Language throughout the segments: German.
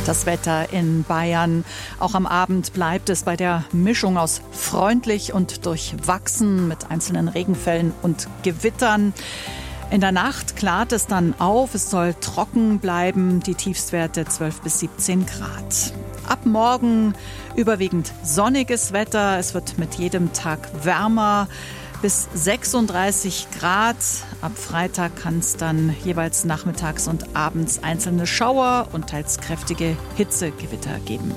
Das Wetter in Bayern. Auch am Abend bleibt es bei der Mischung aus freundlich und durchwachsen mit einzelnen Regenfällen und Gewittern. In der Nacht klart es dann auf. Es soll trocken bleiben. Die Tiefstwerte 12 bis 17 Grad. Ab morgen überwiegend sonniges Wetter. Es wird mit jedem Tag wärmer. Bis 36 Grad. Ab Freitag kann es dann jeweils nachmittags und abends einzelne Schauer und teils kräftige Hitzegewitter geben.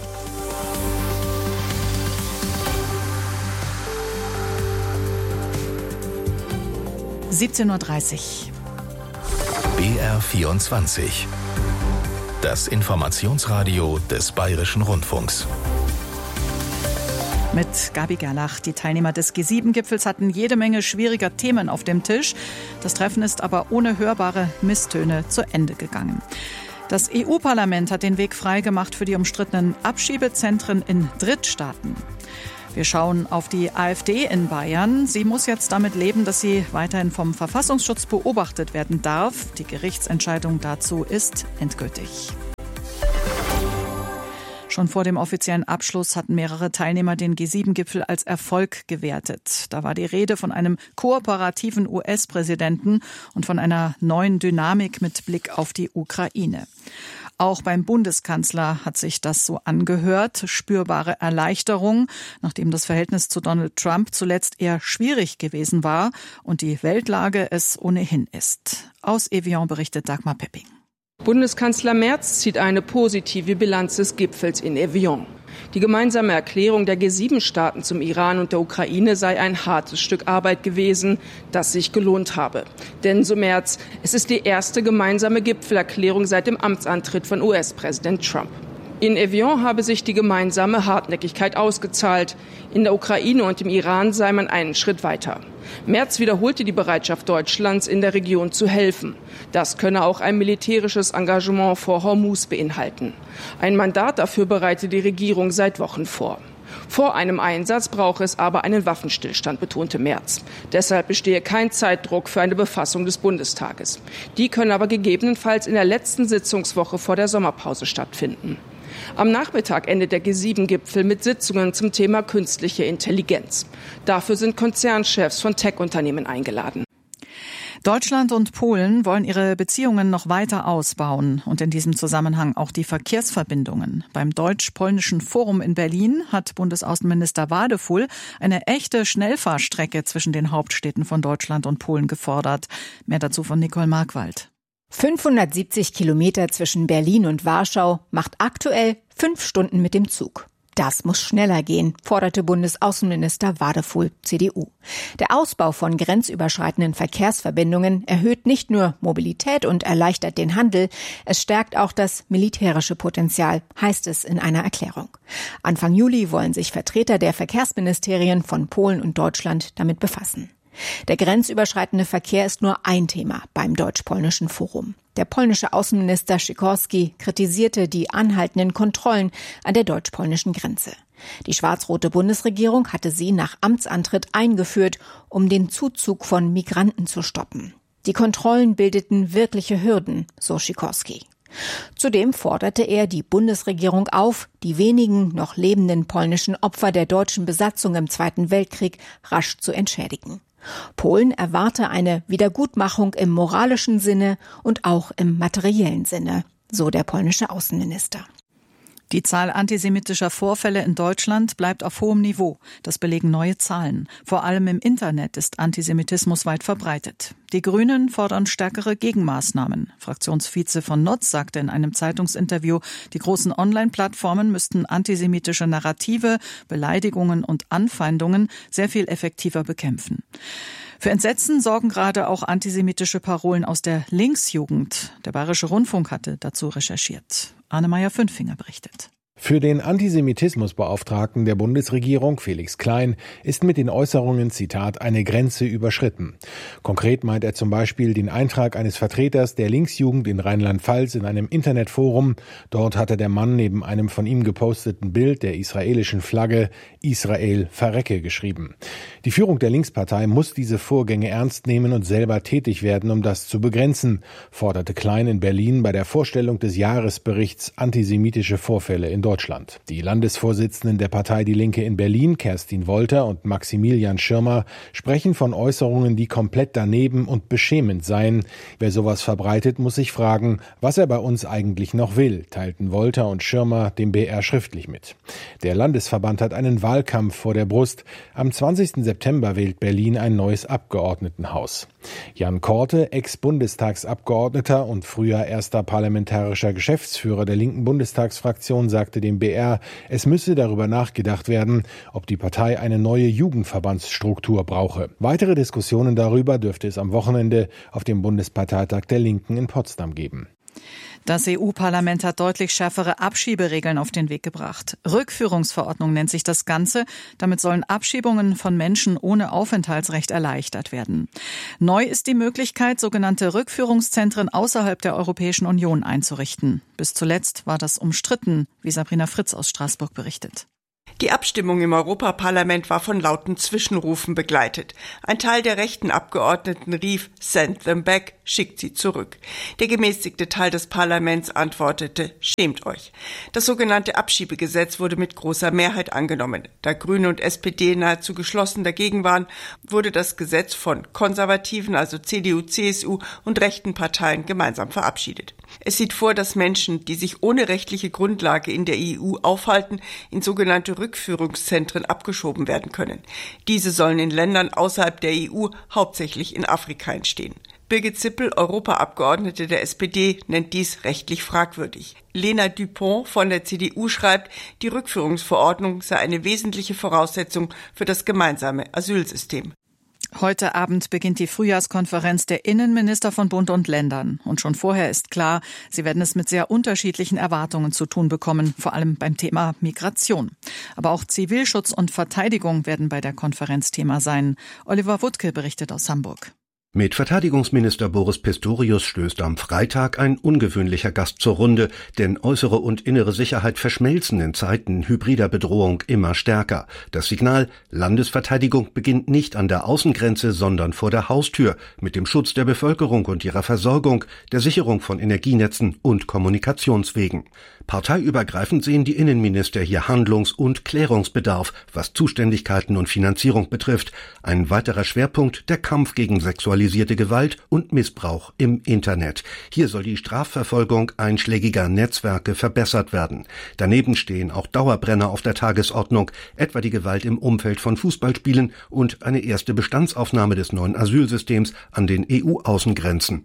– 17:30 Uhr. BR24. Das Informationsradio des Bayerischen Rundfunks. Mit Gabi Gerlach. Die Teilnehmer des G7-Gipfels hatten jede Menge schwieriger Themen auf dem Tisch. Das Treffen ist aber ohne hörbare Misstöne zu Ende gegangen. Das EU-Parlament hat den Weg freigemacht für die umstrittenen Abschiebezentren in Drittstaaten. Wir schauen auf die AfD in Bayern. Sie muss jetzt damit leben, dass sie weiterhin vom Verfassungsschutz beobachtet werden darf. Die Gerichtsentscheidung dazu ist endgültig. Schon vor dem offiziellen Abschluss hatten mehrere Teilnehmer den G7-Gipfel als Erfolg gewertet. Da war die Rede von einem kooperativen US-Präsidenten und von einer neuen Dynamik mit Blick auf die Ukraine. Auch beim Bundeskanzler hat sich das so angehört. Spürbare Erleichterung, nachdem das Verhältnis zu Donald Trump zuletzt eher schwierig gewesen war und die Weltlage es ohnehin ist. Aus Evian berichtet Dagmar Pepping. Bundeskanzler Merz zieht eine positive Bilanz des Gipfels in Evian. Die gemeinsame Erklärung der G7-Staaten zum Iran und der Ukraine sei ein hartes Stück Arbeit gewesen, das sich gelohnt habe. Denn, so Merz, es ist die erste gemeinsame Gipfelerklärung seit dem Amtsantritt von US-Präsident Trump. In Evian habe sich die gemeinsame Hartnäckigkeit ausgezahlt. In der Ukraine und im Iran sei man einen Schritt weiter. Merz wiederholte die Bereitschaft Deutschlands, in der Region zu helfen. Das könne auch ein militärisches Engagement vor Hormuz beinhalten. Ein Mandat dafür bereite die Regierung seit Wochen vor. Vor einem Einsatz brauche es aber einen Waffenstillstand, betonte Merz. Deshalb bestehe kein Zeitdruck für eine Befassung des Bundestages. Die könne aber gegebenenfalls in der letzten Sitzungswoche vor der Sommerpause stattfinden. Am Nachmittag endet der G7-Gipfel mit Sitzungen zum Thema künstliche Intelligenz. Dafür sind Konzernchefs von Tech-Unternehmen eingeladen. Deutschland und Polen wollen ihre Beziehungen noch weiter ausbauen und in diesem Zusammenhang auch die Verkehrsverbindungen. Beim Deutsch-Polnischen Forum in Berlin hat Bundesaußenminister Wadefuhl eine echte Schnellfahrstrecke zwischen den Hauptstädten von Deutschland und Polen gefordert. Mehr dazu von Nicole Markwald. 570 Kilometer zwischen Berlin und Warschau macht aktuell 5 Stunden mit dem Zug. Das muss schneller gehen, forderte Bundesaußenminister Wadefuhl, CDU. Der Ausbau von grenzüberschreitenden Verkehrsverbindungen erhöht nicht nur Mobilität und erleichtert den Handel, es stärkt auch das militärische Potenzial, heißt es in einer Erklärung. Anfang Juli wollen sich Vertreter der Verkehrsministerien von Polen und Deutschland damit befassen. Der grenzüberschreitende Verkehr ist nur ein Thema beim Deutsch-Polnischen Forum. Der polnische Außenminister Sikorski kritisierte die anhaltenden Kontrollen an der deutsch-polnischen Grenze. Die schwarz-rote Bundesregierung hatte sie nach Amtsantritt eingeführt, um den Zuzug von Migranten zu stoppen. Die Kontrollen bildeten wirkliche Hürden, so Sikorski. Zudem forderte er die Bundesregierung auf, die wenigen noch lebenden polnischen Opfer der deutschen Besatzung im Zweiten Weltkrieg rasch zu entschädigen. Polen erwarte eine Wiedergutmachung im moralischen Sinne und auch im materiellen Sinne, so der polnische Außenminister. Die Zahl antisemitischer Vorfälle in Deutschland bleibt auf hohem Niveau. Das belegen neue Zahlen. Vor allem im Internet ist Antisemitismus weit verbreitet. Die Grünen fordern stärkere Gegenmaßnahmen. Fraktionsvize von Notz sagte in einem Zeitungsinterview, die großen Online-Plattformen müssten antisemitische Narrative, Beleidigungen und Anfeindungen sehr viel effektiver bekämpfen. Für Entsetzen sorgen gerade auch antisemitische Parolen aus der Linksjugend. Der Bayerische Rundfunk hatte dazu recherchiert. Anne Meyer-Fünfinger berichtet. Für den Antisemitismusbeauftragten der Bundesregierung, Felix Klein, ist mit den Äußerungen, Zitat, eine Grenze überschritten. Konkret meint er zum Beispiel den Eintrag eines Vertreters der Linksjugend in Rheinland-Pfalz in einem Internetforum. Dort hatte der Mann neben einem von ihm geposteten Bild der israelischen Flagge Israel verrecke geschrieben. Die Führung der Linkspartei muss diese Vorgänge ernst nehmen und selber tätig werden, um das zu begrenzen, forderte Klein in Berlin bei der Vorstellung des Jahresberichts Antisemitische Vorfälle in Deutschland. Die Landesvorsitzenden der Partei Die Linke in Berlin, Kerstin Wolter und Maximilian Schirmer, sprechen von Äußerungen, die komplett daneben und beschämend seien. Wer sowas verbreitet, muss sich fragen, was er bei uns eigentlich noch will, teilten Wolter und Schirmer dem BR schriftlich mit. Der Landesverband hat einen Wahlkampf vor der Brust. Am 20. September wählt Berlin ein neues Abgeordnetenhaus. Jan Korte, Ex-Bundestagsabgeordneter und früher erster parlamentarischer Geschäftsführer der linken Bundestagsfraktion, sagte dem BR, es müsse darüber nachgedacht werden, ob die Partei eine neue Jugendverbandsstruktur brauche. Weitere Diskussionen darüber dürfte es am Wochenende auf dem Bundesparteitag der Linken in Potsdam geben. Das EU-Parlament hat deutlich schärfere Abschieberegeln auf den Weg gebracht. Rückführungsverordnung nennt sich das Ganze. Damit sollen Abschiebungen von Menschen ohne Aufenthaltsrecht erleichtert werden. Neu ist die Möglichkeit, sogenannte Rückführungszentren außerhalb der Europäischen Union einzurichten. Bis zuletzt war das umstritten, wie Sabrina Fritz aus Straßburg berichtet. Die Abstimmung im Europaparlament war von lauten Zwischenrufen begleitet. Ein Teil der rechten Abgeordneten rief, "Send them back", schickt sie zurück. Der gemäßigte Teil des Parlaments antwortete, "Schämt euch". Das sogenannte Abschiebegesetz wurde mit großer Mehrheit angenommen. Da Grüne und SPD nahezu geschlossen dagegen waren, wurde das Gesetz von konservativen, also CDU, CSU und rechten Parteien gemeinsam verabschiedet. Es sieht vor, dass Menschen, die sich ohne rechtliche Grundlage in der EU aufhalten, in sogenannte Rückführungszentren abgeschoben werden können. Diese sollen in Ländern außerhalb der EU, hauptsächlich in Afrika, entstehen. Birgit Zippel, Europaabgeordnete der SPD, nennt dies rechtlich fragwürdig. Lena Dupont von der CDU schreibt, die Rückführungsverordnung sei eine wesentliche Voraussetzung für das gemeinsame Asylsystem. Heute Abend beginnt die Frühjahrskonferenz der Innenminister von Bund und Ländern. Und schon vorher ist klar, sie werden es mit sehr unterschiedlichen Erwartungen zu tun bekommen, vor allem beim Thema Migration. Aber auch Zivilschutz und Verteidigung werden bei der Konferenz Thema sein. Oliver Wuttke berichtet aus Hamburg. Mit Verteidigungsminister Boris Pistorius stößt am Freitag ein ungewöhnlicher Gast zur Runde, denn äußere und innere Sicherheit verschmelzen in Zeiten hybrider Bedrohung immer stärker. Das Signal: Landesverteidigung beginnt nicht an der Außengrenze, sondern vor der Haustür, mit dem Schutz der Bevölkerung und ihrer Versorgung, der Sicherung von Energienetzen und Kommunikationswegen. Parteiübergreifend sehen die Innenminister hier Handlungs- und Klärungsbedarf, was Zuständigkeiten und Finanzierung betrifft. Ein weiterer Schwerpunkt: der Kampf gegen sexualisierte Gewalt und Missbrauch im Internet. Hier soll die Strafverfolgung einschlägiger Netzwerke verbessert werden. Daneben stehen auch Dauerbrenner auf der Tagesordnung, etwa die Gewalt im Umfeld von Fußballspielen und eine erste Bestandsaufnahme des neuen Asylsystems an den EU-Außengrenzen.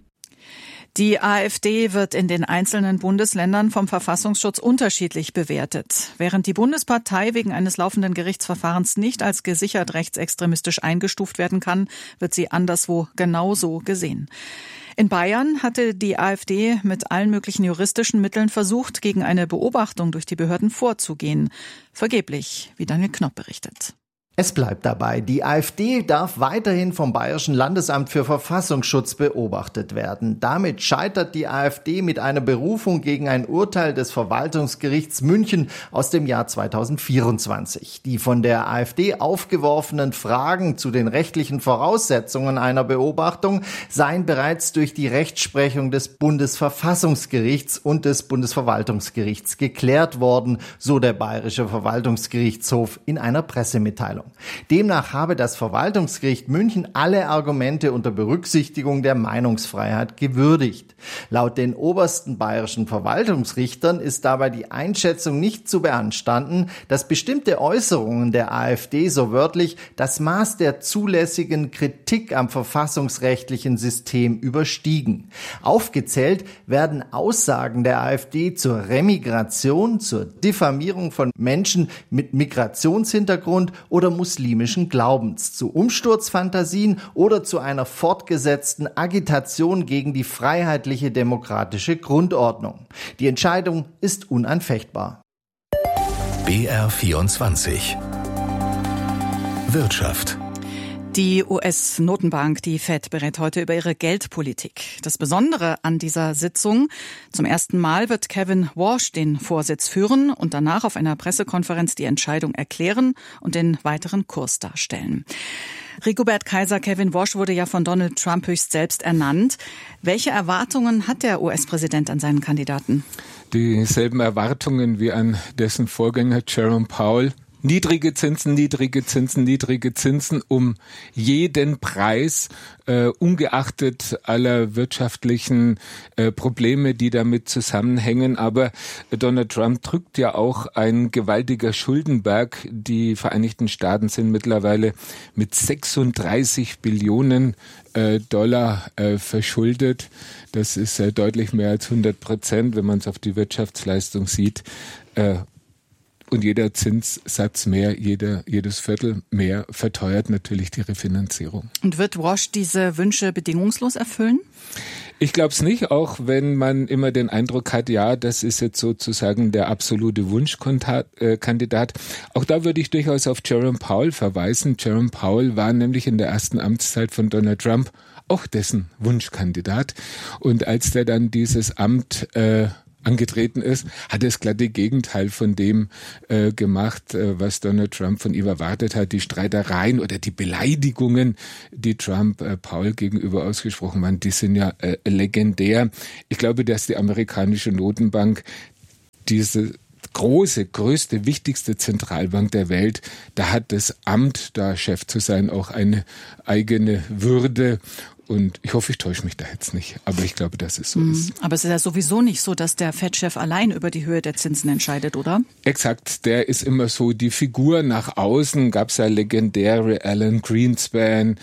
Die AfD wird in den einzelnen Bundesländern vom Verfassungsschutz unterschiedlich bewertet. Während die Bundespartei wegen eines laufenden Gerichtsverfahrens nicht als gesichert rechtsextremistisch eingestuft werden kann, wird sie anderswo genauso gesehen. In Bayern hatte die AfD mit allen möglichen juristischen Mitteln versucht, gegen eine Beobachtung durch die Behörden vorzugehen. Vergeblich, wie Daniel Knopp berichtet. Es bleibt dabei, die AfD darf weiterhin vom Bayerischen Landesamt für Verfassungsschutz beobachtet werden. Damit scheitert die AfD mit einer Berufung gegen ein Urteil des Verwaltungsgerichts München aus dem Jahr 2024. Die von der AfD aufgeworfenen Fragen zu den rechtlichen Voraussetzungen einer Beobachtung seien bereits durch die Rechtsprechung des Bundesverfassungsgerichts und des Bundesverwaltungsgerichts geklärt worden, so der Bayerische Verwaltungsgerichtshof in einer Pressemitteilung. Demnach habe das Verwaltungsgericht München alle Argumente unter Berücksichtigung der Meinungsfreiheit gewürdigt. Laut den obersten bayerischen Verwaltungsrichtern ist dabei die Einschätzung nicht zu beanstanden, dass bestimmte Äußerungen der AfD so wörtlich das Maß der zulässigen Kritik am verfassungsrechtlichen System überstiegen. Aufgezählt werden Aussagen der AfD zur Remigration, zur Diffamierung von Menschen mit Migrationshintergrund oder muslimischen Glaubens, zu Umsturzfantasien oder zu einer fortgesetzten Agitation gegen die freiheitliche demokratische Grundordnung. Die Entscheidung ist unanfechtbar. BR24 Wirtschaft. Die US-Notenbank, die Fed, berät heute über ihre Geldpolitik. Das Besondere an dieser Sitzung: zum ersten Mal wird Kevin Warsh den Vorsitz führen und danach auf einer Pressekonferenz die Entscheidung erklären und den weiteren Kurs darstellen. Rigobert Kaiser, Kevin Warsh wurde ja von Donald Trump höchst selbst ernannt. Welche Erwartungen hat der US-Präsident an seinen Kandidaten? Dieselben Erwartungen wie an dessen Vorgänger Jerome Powell. Niedrige Zinsen, niedrige Zinsen, niedrige Zinsen um jeden Preis, ungeachtet aller wirtschaftlichen Probleme, die damit zusammenhängen. Aber Donald Trump drückt ja auch ein gewaltiger Schuldenberg. Die Vereinigten Staaten sind mittlerweile mit 36 Billionen Dollar verschuldet. Das ist deutlich mehr als 100%, wenn man es auf die Wirtschaftsleistung sieht. Und jeder Zinssatz mehr, jedes Viertel mehr verteuert natürlich die Refinanzierung. Und wird Warsh diese Wünsche bedingungslos erfüllen? Ich glaube es nicht, auch wenn man immer den Eindruck hat, ja, das ist jetzt sozusagen der absolute Wunschkandidat. Auch da würde ich durchaus auf Jerome Powell verweisen. Jerome Powell war nämlich in der ersten Amtszeit von Donald Trump auch dessen Wunschkandidat. Und als der dann dieses Amt angetreten ist, hat es glatte Gegenteil von dem gemacht, was Donald Trump von ihm erwartet hat. Die Streitereien oder die Beleidigungen, die Trump Powell gegenüber ausgesprochen waren, die sind ja legendär. Ich glaube, dass die amerikanische Notenbank diese größte, wichtigste Zentralbank der Welt, da hat das Amt, da Chef zu sein, auch eine eigene Würde. Und ich hoffe, ich täusche mich da jetzt nicht. Aber ich glaube, dass es so ist. Aber es ist ja sowieso nicht so, dass der Fed-Chef allein über die Höhe der Zinsen entscheidet, oder? Exakt. Der ist immer so die Figur nach außen. Gab es ja legendäre Alan Greenspan.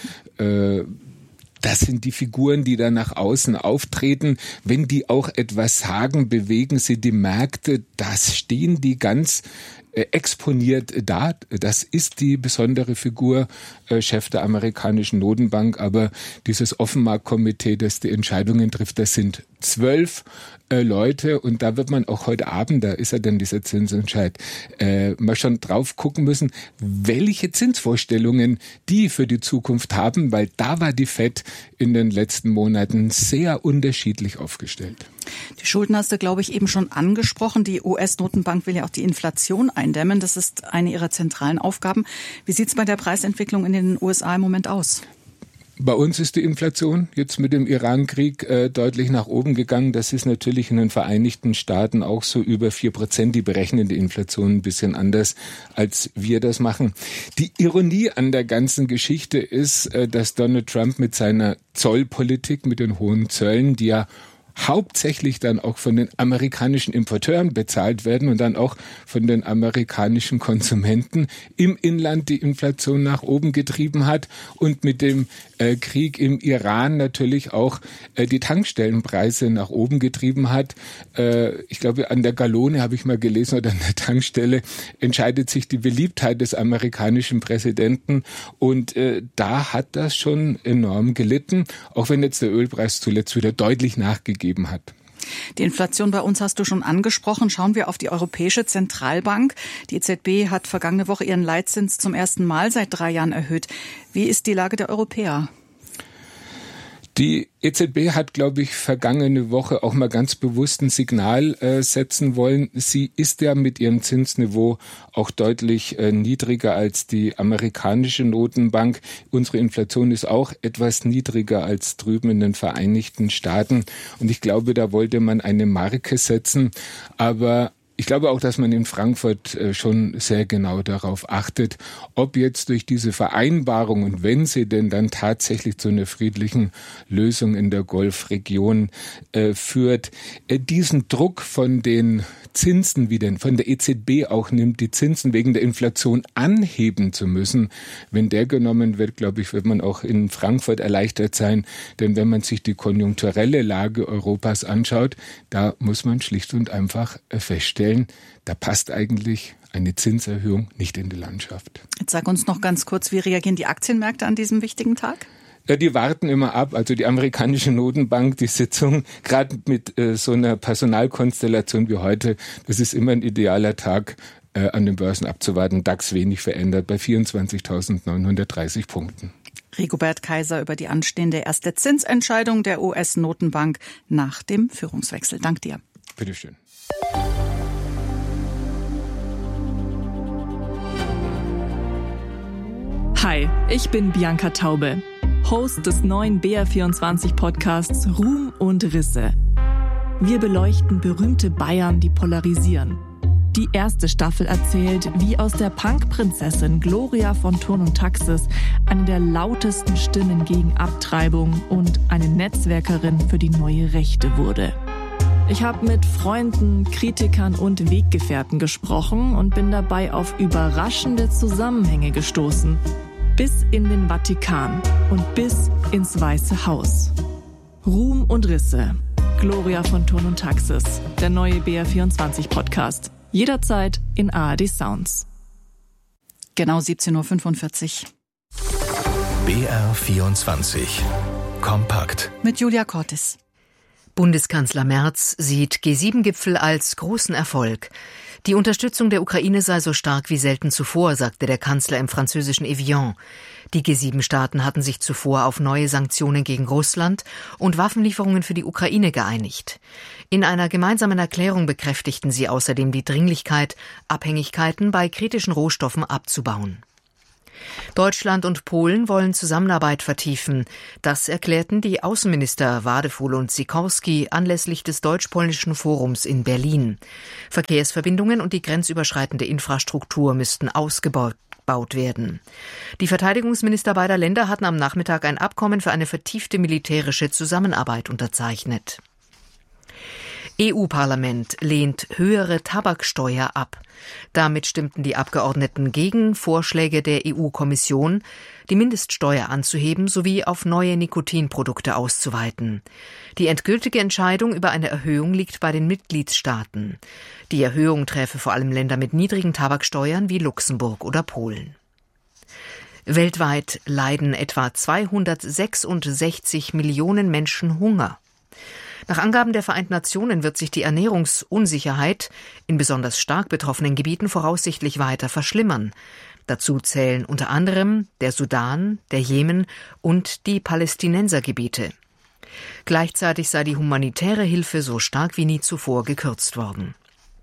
Das sind die Figuren, die da nach außen auftreten. Wenn die auch etwas sagen, bewegen sie die Märkte. Das stehen die ganz exponiert da. Das ist die besondere Figur, Chef der amerikanischen Notenbank. Aber dieses Offenmarktkomitee, das die Entscheidungen trifft, das sind 12 Leute. Und da wird man auch heute Abend, da ist ja dann dieser Zinsentscheid, mal schon drauf gucken müssen, welche Zinsvorstellungen die für die Zukunft haben, weil da war die Fed in den letzten Monaten sehr unterschiedlich aufgestellt. Die Schulden hast du, glaube ich, eben schon angesprochen. Die US-Notenbank will ja auch die Inflation eindämmen. Das ist eine ihrer zentralen Aufgaben. Wie sieht es bei der Preisentwicklung in den USA im Moment aus? Bei uns ist die Inflation jetzt mit dem Iran-Krieg deutlich nach oben gegangen. Das ist natürlich in den Vereinigten Staaten auch so über 4%. Die berechnen die Inflation ein bisschen anders, als wir das machen. Die Ironie an der ganzen Geschichte ist, dass Donald Trump mit seiner Zollpolitik, mit den hohen Zöllen, die ja hauptsächlich dann auch von den amerikanischen Importeuren bezahlt werden und dann auch von den amerikanischen Konsumenten im Inland die Inflation nach oben getrieben hat und mit dem Krieg im Iran natürlich auch die Tankstellenpreise nach oben getrieben hat. Ich glaube, an der Gallone habe ich mal gelesen oder an der Tankstelle entscheidet sich die Beliebtheit des amerikanischen Präsidenten und da hat das schon enorm gelitten, auch wenn jetzt der Ölpreis zuletzt wieder deutlich nachgegeben hat. Die Inflation bei uns hast du schon angesprochen. Schauen wir auf die Europäische Zentralbank. Die EZB hat vergangene Woche ihren Leitzins zum ersten Mal seit 3 Jahren erhöht. Wie ist die Lage der Europäer? Die EZB hat, glaube ich, vergangene Woche auch mal ganz bewusst ein Signal setzen wollen. Sie ist ja mit ihrem Zinsniveau auch deutlich niedriger als die amerikanische Notenbank. Unsere Inflation ist auch etwas niedriger als drüben in den Vereinigten Staaten. Und ich glaube, da wollte man eine Marke setzen. Aber ich glaube auch, dass man in Frankfurt schon sehr genau darauf achtet, ob jetzt durch diese Vereinbarung und wenn sie denn dann tatsächlich zu einer friedlichen Lösung in der Golfregion führt, diesen Druck von den Zinsen, wie denn von der EZB auch nimmt, die Zinsen wegen der Inflation anheben zu müssen. Wenn der genommen wird, glaube ich, wird man auch in Frankfurt erleichtert sein. Denn wenn man sich die konjunkturelle Lage Europas anschaut, da muss man schlicht und einfach feststellen, da passt eigentlich eine Zinserhöhung nicht in die Landschaft. Jetzt sag uns noch ganz kurz, wie reagieren die Aktienmärkte an diesem wichtigen Tag? Ja, die warten immer ab. Also die amerikanische Notenbank, die Sitzung, gerade mit so einer Personalkonstellation wie heute, das ist immer ein idealer Tag, an den Börsen abzuwarten. DAX wenig verändert bei 24.930 Punkten. Rigobert Kaiser über die anstehende erste Zinsentscheidung der US-Notenbank nach dem Führungswechsel. Dank dir. Bitteschön. Hi, ich bin Bianca Taube, Host des neuen BR24-Podcasts Ruhm und Risse. Wir beleuchten berühmte Bayern, die polarisieren. Die erste Staffel erzählt, wie aus der Punk-Prinzessin Gloria von Thurn und Taxis eine der lautesten Stimmen gegen Abtreibung und eine Netzwerkerin für die neue Rechte wurde. Ich habe mit Freunden, Kritikern und Weggefährten gesprochen und bin dabei auf überraschende Zusammenhänge gestoßen. Bis in den Vatikan und bis ins Weiße Haus. Ruhm und Risse. Gloria von Thurn und Taxis. Der neue BR24-Podcast. Jederzeit in ARD Sounds. Genau 17.45 Uhr. BR24. Kompakt. Mit Julia Cortis. Bundeskanzler Merz sieht G7-Gipfel als großen Erfolg. Die Unterstützung der Ukraine sei so stark wie selten zuvor, sagte der Kanzler im französischen Evian. Die G7-Staaten hatten sich zuvor auf neue Sanktionen gegen Russland und Waffenlieferungen für die Ukraine geeinigt. In einer gemeinsamen Erklärung bekräftigten sie außerdem die Dringlichkeit, Abhängigkeiten bei kritischen Rohstoffen abzubauen. Deutschland und Polen wollen Zusammenarbeit vertiefen. Das erklärten die Außenminister Wadefuhl und Sikorski anlässlich des Deutsch-Polnischen Forums in Berlin. Verkehrsverbindungen und die grenzüberschreitende Infrastruktur müssten ausgebaut werden. Die Verteidigungsminister beider Länder hatten am Nachmittag ein Abkommen für eine vertiefte militärische Zusammenarbeit unterzeichnet. EU-Parlament lehnt höhere Tabaksteuer ab. Damit stimmten die Abgeordneten gegen Vorschläge der EU-Kommission, die Mindeststeuer anzuheben sowie auf neue Nikotinprodukte auszuweiten. Die endgültige Entscheidung über eine Erhöhung liegt bei den Mitgliedstaaten. Die Erhöhung träfe vor allem Länder mit niedrigen Tabaksteuern wie Luxemburg oder Polen. Weltweit leiden etwa 266 Millionen Menschen Hunger. Nach Angaben der Vereinten Nationen wird sich die Ernährungsunsicherheit in besonders stark betroffenen Gebieten voraussichtlich weiter verschlimmern. Dazu zählen unter anderem der Sudan, der Jemen und die Palästinensergebiete. Gleichzeitig sei die humanitäre Hilfe so stark wie nie zuvor gekürzt worden.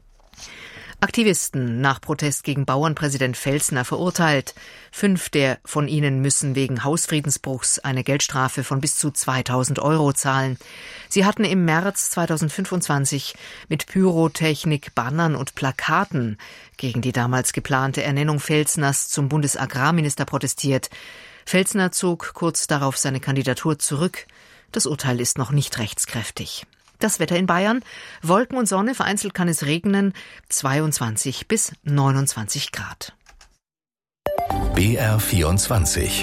Aktivisten nach Protest gegen Bauernpräsident Felsner verurteilt. 5 von ihnen müssen wegen Hausfriedensbruchs eine Geldstrafe von bis zu 2.000 € zahlen. Sie hatten im März 2025 mit Pyrotechnik, Bannern und Plakaten gegen die damals geplante Ernennung Felsners zum Bundesagrarminister protestiert. Felsner zog kurz darauf seine Kandidatur zurück. Das Urteil ist noch nicht rechtskräftig. Das Wetter in Bayern: Wolken und Sonne, vereinzelt kann es regnen, 22 bis 29 Grad. BR24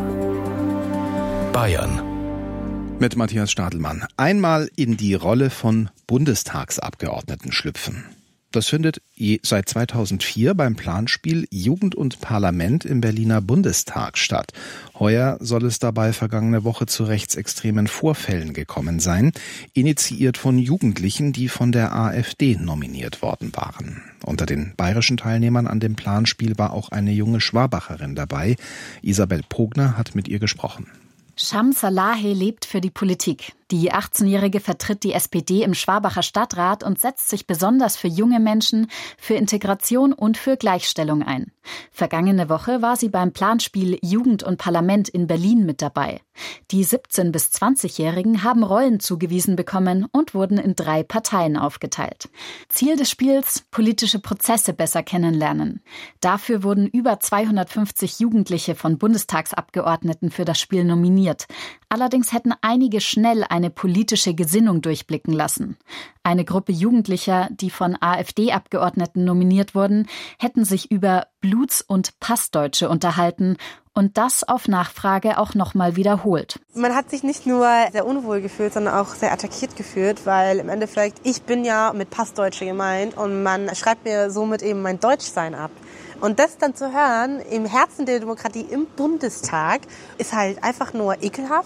Bayern. Mit Matthias Stadelmann. Einmal in die Rolle von Bundestagsabgeordneten schlüpfen. Das findet seit 2004 beim Planspiel Jugend und Parlament im Berliner Bundestag statt. Heuer soll es dabei vergangene Woche zu rechtsextremen Vorfällen gekommen sein, initiiert von Jugendlichen, die von der AfD nominiert worden waren. Unter den bayerischen Teilnehmern an dem Planspiel war auch eine junge Schwabacherin dabei. Isabel Pogner hat mit ihr gesprochen. Shams Salahe lebt für die Politik. Die 18-Jährige vertritt die SPD im Schwabacher Stadtrat und setzt sich besonders für junge Menschen, für Integration und für Gleichstellung ein. Vergangene Woche war sie beim Planspiel Jugend und Parlament in Berlin mit dabei. Die 17- bis 20-Jährigen haben Rollen zugewiesen bekommen und wurden in 3 Parteien aufgeteilt. Ziel des Spiels: politische Prozesse besser kennenlernen. Dafür wurden über 250 Jugendliche von Bundestagsabgeordneten für das Spiel nominiert. Allerdings hätten einige schnell eine politische Gesinnung durchblicken lassen. Eine Gruppe Jugendlicher, die von AfD-Abgeordneten nominiert wurden, hätten sich über Bluts- und Passdeutsche unterhalten und das auf Nachfrage auch nochmal wiederholt. Man hat sich nicht nur sehr unwohl gefühlt, sondern auch sehr attackiert gefühlt, weil im Endeffekt, ich bin ja mit Passdeutsche gemeint und man schreibt mir somit eben mein Deutschsein ab. Und das dann zu hören, im Herzen der Demokratie im Bundestag, ist halt einfach nur ekelhaft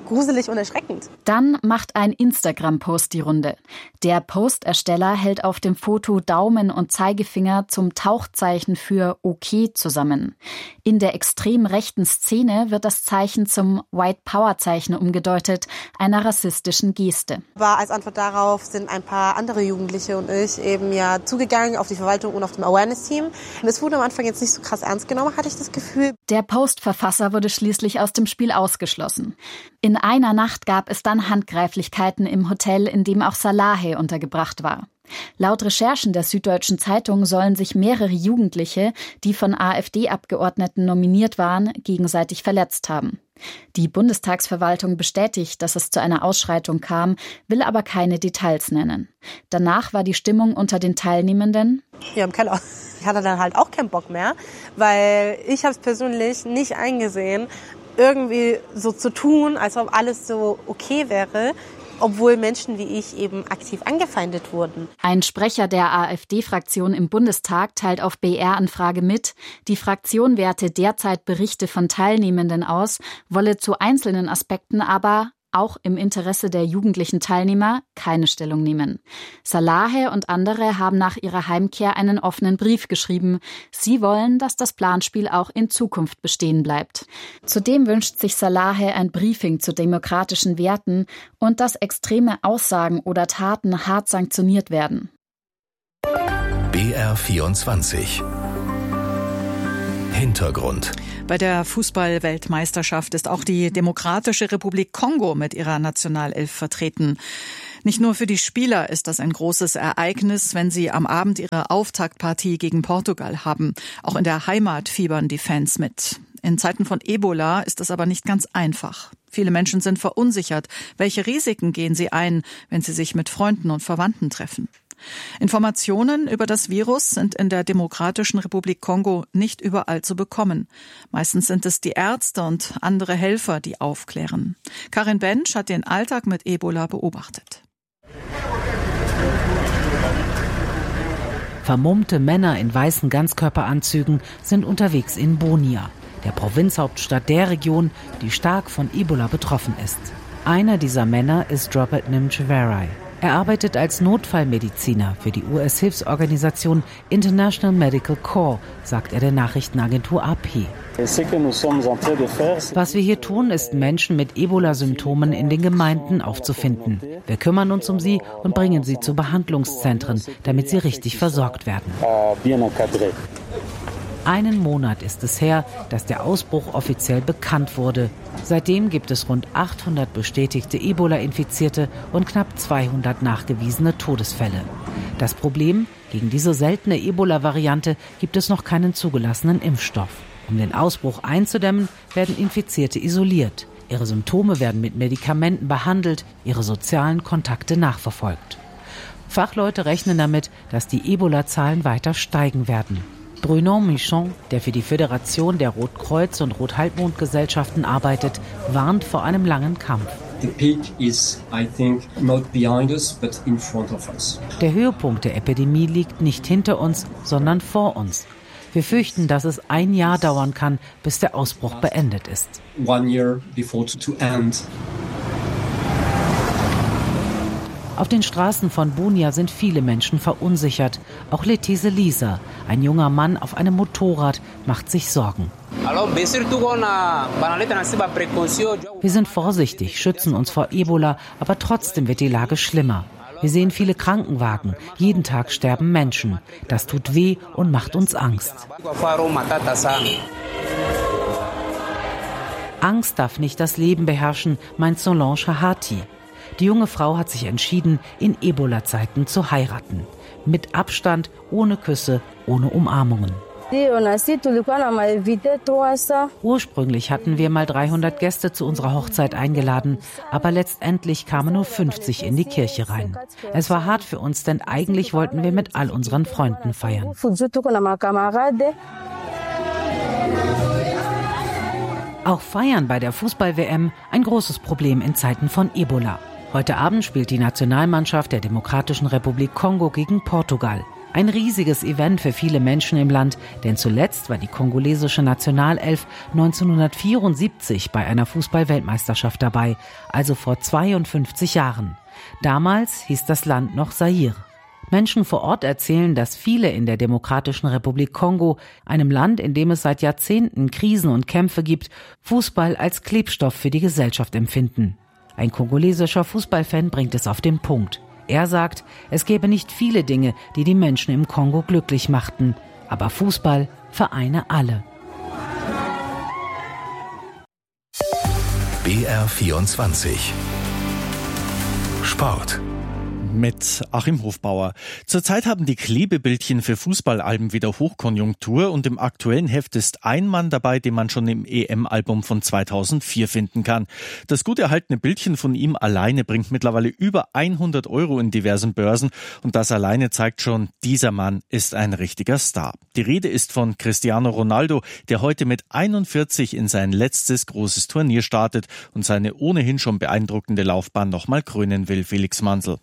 gruselig und erschreckend. Dann macht ein Instagram-Post die Runde. Der Postersteller hält auf dem Foto Daumen und Zeigefinger zum Tauchzeichen für OK zusammen. In der extrem rechten Szene wird das Zeichen zum White Power-Zeichen umgedeutet, einer rassistischen Geste. Aber als Antwort darauf sind ein paar andere Jugendliche und ich eben ja zugegangen auf die Verwaltung und auf dem Awareness-Team. Es wurde am Anfang jetzt nicht so krass ernst genommen, hatte ich das Gefühl. Der Postverfasser wurde schließlich aus dem Spiel ausgeschlossen. In einer Nacht gab es dann Handgreiflichkeiten im Hotel, in dem auch Salehe untergebracht war. Laut Recherchen der Süddeutschen Zeitung sollen sich mehrere Jugendliche, die von AfD-Abgeordneten nominiert waren, gegenseitig verletzt haben. Die Bundestagsverwaltung bestätigt, dass es zu einer Ausschreitung kam, will aber keine Details nennen. Danach war die Stimmung unter den Teilnehmenden: Ja, im Keller. Ich hatte dann halt auch keinen Bock mehr, weil ich habe es persönlich nicht eingesehen, irgendwie so zu tun, als ob alles so okay wäre, obwohl Menschen wie ich eben aktiv angefeindet wurden. Ein Sprecher der AfD-Fraktion im Bundestag teilt auf BR-Anfrage mit, die Fraktion werte derzeit Berichte von Teilnehmenden aus, wolle zu einzelnen Aspekten aber, auch im Interesse der jugendlichen Teilnehmer, keine Stellung nehmen. Salehe und andere haben nach ihrer Heimkehr einen offenen Brief geschrieben. Sie wollen, dass das Planspiel auch in Zukunft bestehen bleibt. Zudem wünscht sich Salehe ein Briefing zu demokratischen Werten und dass extreme Aussagen oder Taten hart sanktioniert werden. BR24 Hintergrund. Bei der Fußball-Weltmeisterschaft ist auch die Demokratische Republik Kongo mit ihrer Nationalelf vertreten. Nicht nur für die Spieler ist das ein großes Ereignis, wenn sie am Abend ihre Auftaktpartie gegen Portugal haben. Auch in der Heimat fiebern die Fans mit. In Zeiten von Ebola ist es aber nicht ganz einfach. Viele Menschen sind verunsichert. Welche Risiken gehen sie ein, wenn sie sich mit Freunden und Verwandten treffen? Informationen über das Virus sind in der Demokratischen Republik Kongo nicht überall zu bekommen. Meistens sind es die Ärzte und andere Helfer, die aufklären. Karin Bensch hat den Alltag mit Ebola beobachtet. Vermummte Männer in weißen Ganzkörperanzügen sind unterwegs in Bunia, der Provinzhauptstadt der Region, die stark von Ebola betroffen ist. Einer dieser Männer ist Robert Nimcheverai. Er arbeitet als Notfallmediziner für die US-Hilfsorganisation International Medical Corps, sagt er der Nachrichtenagentur AP. Was wir hier tun, ist, Menschen mit Ebola-Symptomen in den Gemeinden aufzufinden. Wir kümmern uns um sie und bringen sie zu Behandlungszentren, damit sie richtig versorgt werden. Einen Monat ist es her, dass der Ausbruch offiziell bekannt wurde. Seitdem gibt es rund 800 bestätigte Ebola-Infizierte und knapp 200 nachgewiesene Todesfälle. Das Problem: Gegen diese seltene Ebola-Variante gibt es noch keinen zugelassenen Impfstoff. Um den Ausbruch einzudämmen, werden Infizierte isoliert. Ihre Symptome werden mit Medikamenten behandelt, ihre sozialen Kontakte nachverfolgt. Fachleute rechnen damit, dass die Ebola-Zahlen weiter steigen werden. Bruno Michon, der für die Föderation der Rotkreuz- und Rothalbmondgesellschaften arbeitet, warnt vor einem langen Kampf. Der Höhepunkt der Epidemie liegt nicht hinter uns, sondern vor uns. Wir fürchten, dass es ein Jahr dauern kann, bis der Ausbruch beendet ist. Auf den Straßen von Bunia sind viele Menschen verunsichert. Auch Letise Lisa, ein junger Mann auf einem Motorrad, macht sich Sorgen. Wir sind vorsichtig, schützen uns vor Ebola, aber trotzdem wird die Lage schlimmer. Wir sehen viele Krankenwagen. Jeden Tag sterben Menschen. Das tut weh und macht uns Angst. Angst darf nicht das Leben beherrschen, meint Solange Hahati. Die junge Frau hat sich entschieden, in Ebola-Zeiten zu heiraten. Mit Abstand, ohne Küsse, ohne Umarmungen. Ursprünglich hatten wir mal 300 Gäste zu unserer Hochzeit eingeladen, aber letztendlich kamen nur 50 in die Kirche rein. Es war hart für uns, denn eigentlich wollten wir mit all unseren Freunden feiern. Auch Feiern bei der Fußball-WM ein großes Problem in Zeiten von Ebola. Heute Abend spielt die Nationalmannschaft der Demokratischen Republik Kongo gegen Portugal. Ein riesiges Event für viele Menschen im Land, denn zuletzt war die kongolesische Nationalelf 1974 bei einer Fußball-Weltmeisterschaft dabei, also vor 52 Jahren. Damals hieß das Land noch Zaire. Menschen vor Ort erzählen, dass viele in der Demokratischen Republik Kongo, einem Land, in dem es seit Jahrzehnten Krisen und Kämpfe gibt, Fußball als Klebstoff für die Gesellschaft empfinden. Ein kongolesischer Fußballfan bringt es auf den Punkt. Er sagt, es gäbe nicht viele Dinge, die die Menschen im Kongo glücklich machten, aber Fußball vereine alle. BR24 Sport mit Achim Hofbauer. Zurzeit haben die Klebebildchen für Fußballalben wieder Hochkonjunktur und im aktuellen Heft ist ein Mann dabei, den man schon im EM-Album von 2004 finden kann. Das gut erhaltene Bildchen von ihm alleine bringt mittlerweile über 100 € in diversen Börsen und das alleine zeigt schon, dieser Mann ist ein richtiger Star. Die Rede ist von Cristiano Ronaldo, der heute mit 41 in sein letztes großes Turnier startet und seine ohnehin schon beeindruckende Laufbahn nochmal krönen will. Felix Mansel.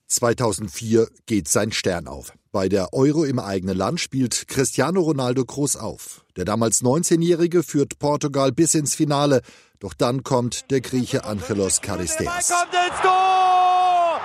2004 geht sein Stern auf. Bei der Euro im eigenen Land spielt Cristiano Ronaldo groß auf. Der damals 19-Jährige führt Portugal bis ins Finale. Doch dann kommt der Grieche Angelos Charisteas. Kommt ins Tor!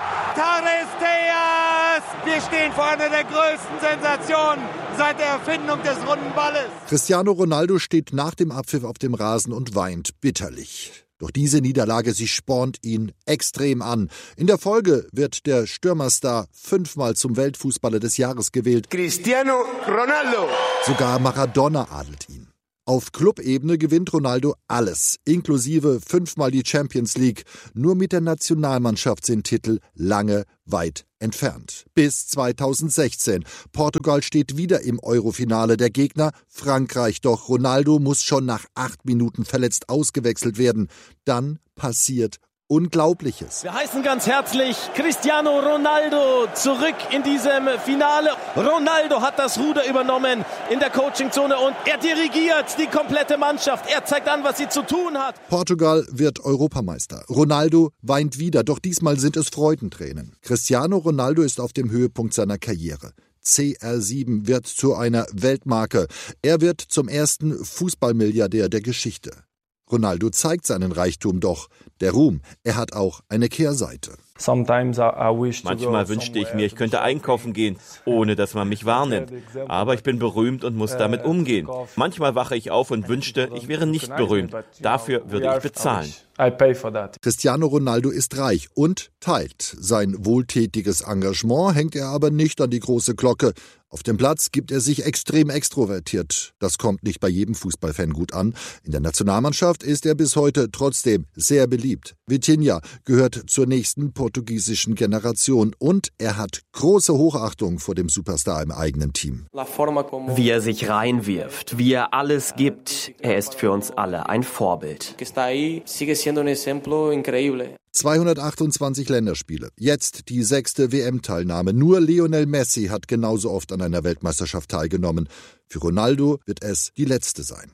Charisteas! Wir stehen vor einer der größten Sensationen seit der Erfindung des runden Balles. Cristiano Ronaldo steht nach dem Abpfiff auf dem Rasen und weint bitterlich. Doch diese Niederlage, sie spornt ihn extrem an. In der Folge wird der Stürmerstar 5-mal zum Weltfußballer des Jahres gewählt. Cristiano Ronaldo. Sogar Maradona adelt ihn. Auf Clubebene gewinnt Ronaldo alles, inklusive 5-mal die Champions League. Nur mit der Nationalmannschaft sind Titel lange weit entfernt. Bis 2016. Portugal steht wieder im Eurofinale. Der Gegner Frankreich. Doch Ronaldo muss schon nach 8 Minuten verletzt ausgewechselt werden. Dann passiert Unglaubliches. Wir heißen ganz herzlich Cristiano Ronaldo zurück in diesem Finale. Ronaldo hat das Ruder übernommen in der Coachingzone und er dirigiert die komplette Mannschaft. Er zeigt an, was sie zu tun hat. Portugal wird Europameister. Ronaldo weint wieder, doch diesmal sind es Freudentränen. Cristiano Ronaldo ist auf dem Höhepunkt seiner Karriere. CR7 wird zu einer Weltmarke. Er wird zum ersten Fußballmilliardär der Geschichte. Ronaldo zeigt seinen Reichtum, doch der Ruhm, er hat auch eine Kehrseite. Manchmal wünschte ich mir, ich könnte einkaufen gehen, ohne dass man mich wahrnimmt. Aber ich bin berühmt und muss damit umgehen. Manchmal wache ich auf und wünschte, ich wäre nicht berühmt. Dafür würde ich bezahlen. Cristiano Ronaldo ist reich und teilt. Sein wohltätiges Engagement hängt er aber nicht an die große Glocke. Auf dem Platz gibt er sich extrem extrovertiert. Das kommt nicht bei jedem Fußballfan gut an. In der Nationalmannschaft ist er bis heute trotzdem sehr beliebt. Vitinha gehört zur nächsten portugiesischen Generation und er hat große Hochachtung vor dem Superstar im eigenen Team. Wie er sich reinwirft, wie er alles gibt, er ist für uns alle ein Vorbild. 228 Länderspiele, jetzt die 6. WM-Teilnahme. Nur Lionel Messi hat genauso oft an einer Weltmeisterschaft teilgenommen. Für Ronaldo wird es die letzte sein.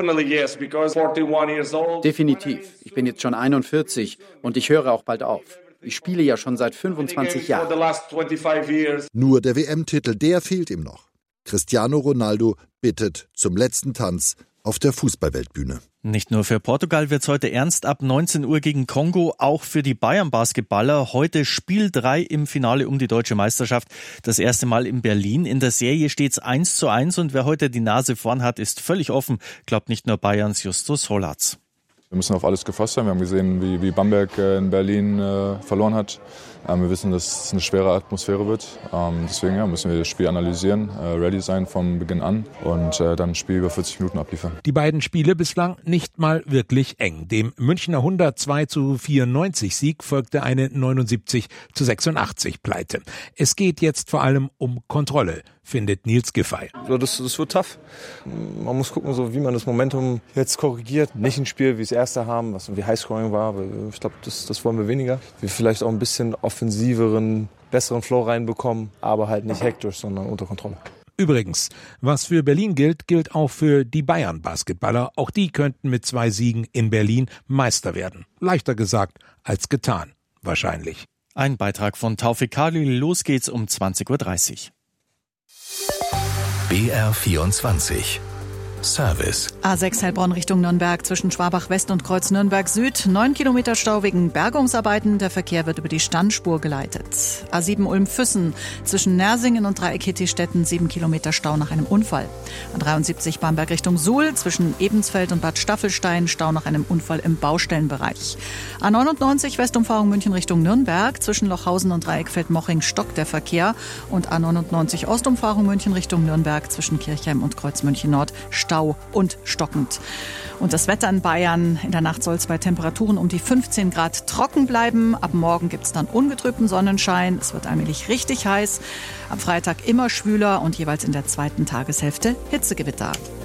Definitiv. Ich bin jetzt schon 41 und ich höre auch bald auf. Ich spiele ja schon seit 25 Jahren. Nur der WM-Titel, der fehlt ihm noch. Cristiano Ronaldo bittet zum letzten Tanz auf der Fußballweltbühne. Nicht nur für Portugal wird's heute ernst. Ab 19 Uhr gegen Kongo, auch für die Bayern-Basketballer. Heute Spiel 3 im Finale um die deutsche Meisterschaft. Das erste Mal in Berlin. In der Serie steht's 1:1 und wer heute die Nase vorn hat, ist völlig offen. Glaubt nicht nur Bayerns Justus Holatz. Wir müssen auf alles gefasst sein. Wir haben gesehen, wie Bamberg in Berlin verloren hat. Wir wissen, dass es eine schwere Atmosphäre wird. Deswegen müssen wir das Spiel analysieren, ready sein vom Beginn an und dann ein Spiel über 40 Minuten abliefern. Die beiden Spiele bislang nicht mal wirklich eng. Dem Münchner 102:94 Sieg folgte eine 79:86 Pleite. Es geht jetzt vor allem um Kontrolle, findet Nils Giffey. Das wird tough. Man muss gucken, wie man das Momentum jetzt korrigiert. Nicht ein Spiel wie das erste haben, was wie Highscoring war. Aber ich glaube, das wollen wir weniger. Wir vielleicht auch ein bisschen offensiveren, besseren Flow reinbekommen, aber halt nicht hektisch, sondern unter Kontrolle. Übrigens, was für Berlin gilt, gilt auch für die Bayern-Basketballer. Auch die könnten mit 2 Siegen in Berlin Meister werden. Leichter gesagt als getan, wahrscheinlich. Ein Beitrag von Taufik Kalil. Los geht's um 20:30 Uhr. BR24 Service. A6 Heilbronn Richtung Nürnberg zwischen Schwabach West und Kreuz Nürnberg Süd. 9 Kilometer Stau wegen Bergungsarbeiten. Der Verkehr wird über die Standspur geleitet. A7 Ulm-Füssen zwischen Nersingen und Dreieck Hittistetten 7 Kilometer Stau nach einem Unfall. A73 Bamberg Richtung Suhl zwischen Ebensfeld und Bad Staffelstein Stau nach einem Unfall im Baustellenbereich. A99 Westumfahrung München Richtung Nürnberg zwischen Lochhausen und Dreieck Feldmoching stockt der Verkehr. Und A99 Ostumfahrung München Richtung Nürnberg zwischen Kirchheim und Kreuz München Nord Stau und stockend. Und das Wetter in Bayern. In der Nacht soll es bei Temperaturen um die 15 Grad trocken bleiben. Ab morgen gibt es dann ungetrübten Sonnenschein. Es wird allmählich richtig heiß. Am Freitag immer schwüler und jeweils in der zweiten Tageshälfte Hitzegewitter.